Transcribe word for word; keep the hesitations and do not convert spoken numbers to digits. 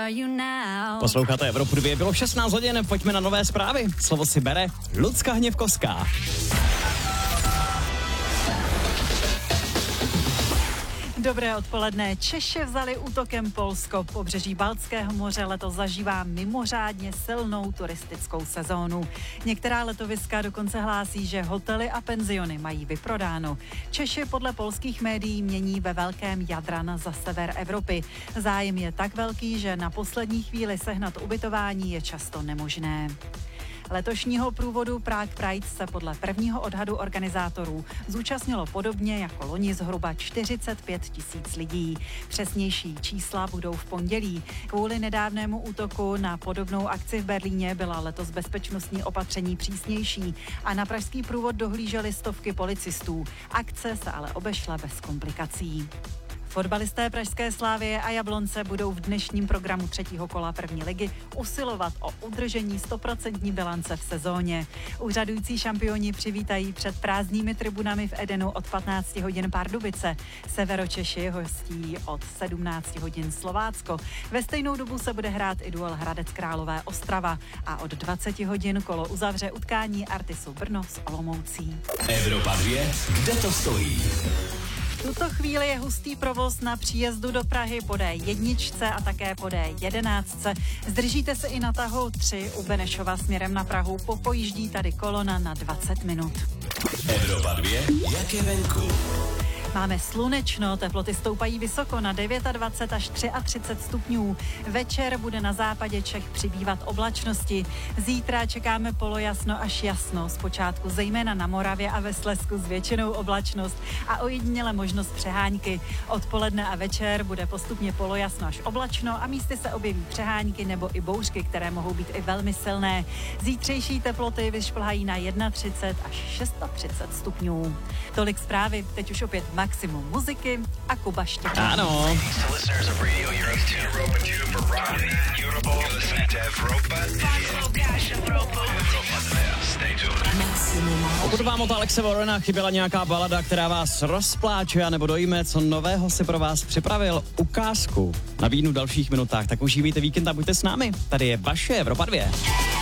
Posloucháte Evropu dvě, bylo šestnáct hodin, pojďme na nové zprávy. Slovo si bere Lucka Hněvkovská. Dobré odpoledne. Češi vzali útokem Polsko. Pobřeží Baltského moře letos zažívá mimořádně silnou turistickou sezónu. Některá letoviska dokonce hlásí, že hotely a penziony mají vyprodáno. Češi podle polských médií mění ve velkém Jadran za sever Evropy. Zájem je tak velký, že na poslední chvíli sehnat ubytování je často nemožné. Letošního průvodu Prague Pride se podle prvního odhadu organizátorů zúčastnilo podobně jako loni zhruba čtyřicet pět tisíc lidí. Přesnější čísla budou v pondělí. Kvůli nedávnému útoku na podobnou akci v Berlíně byla letos bezpečnostní opatření přísnější a na pražský průvod dohlížely stovky policistů. Akce se ale obešla bez komplikací. Fotbalisté pražské Slavie a Jablonce budou v dnešním programu třetího kola první ligy usilovat o udržení stoprocentní bilance v sezóně. Úřadující šampioni přivítají před prázdnými tribunami v Edenu od patnáct hodin Pardubice. Severočeši hostí od sedmnáct hodin Slovácko. Ve stejnou dobu se bude hrát i duel Hradec Králové Ostrava a od dvacet hodin kolo uzavře utkání Artisu Brno s Olomoucí. Evropa dvě, kde to stojí? V tuto chvíli je hustý provoz na příjezdu do Prahy po D jedna a také po D jedenáct. Zdržíte se i na tahu tři u Benešova směrem na Prahu. Popojíždí tady kolona na dvacet minut. Evropa dvě, jak je venku? Máme slunečno, teploty stoupají vysoko na dvacet devět až třicet tři stupňů. Večer bude na západě Čech přibývat oblačnosti. Zítra čekáme polojasno až jasno. Zpočátku zejména na Moravě a ve Slezsku s většinou oblačnost a ojediněle možnost přehánky. Odpoledne a večer bude postupně polojasno až oblačno a místy se objeví přehánky nebo i bouřky, které mohou být i velmi silné. Zítřejší teploty vyšplhají na třicet jedna až třicet šest stupňů. Tolik zprávy, teď už opět maximum muziky a Kuba Štěpán. Ano. Pokud vám od Alexe Warrena chyběla nějaká balada, která vás rozpláče a nebo dojme, co nového si pro vás připravil ukázku na vínu v dalších minutách, tak užívejte víkend a buďte s námi. Tady je vaše Evropa dvě.